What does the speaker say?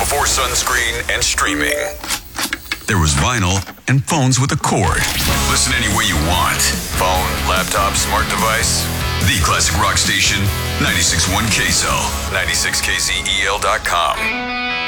before sunscreen and streaming. There was vinyl and phones with a cord. Listen any way you want. Phone, laptop, smart device. The Classic Rock Station, 96.1 KSL, 96KZEL.com.